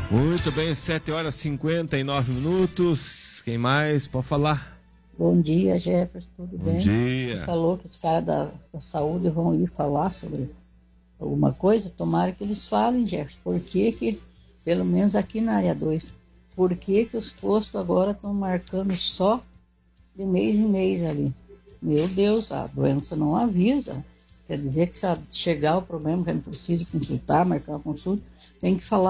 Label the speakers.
Speaker 1: Muito bem, 7h59. Quem mais? Pode falar.
Speaker 2: Bom dia, Jefferson, tudo bem?
Speaker 1: Bom dia.
Speaker 2: Você falou que os caras da saúde vão ir falar sobre alguma coisa. Tomara que eles falem, Jefferson. Por que, pelo menos aqui na área 2, por que os postos agora estão marcando só de mês em mês ali? Meu Deus, a doença não avisa. Quer dizer que se chegar o problema que não precisa consultar, marcar uma consulta, tem que falar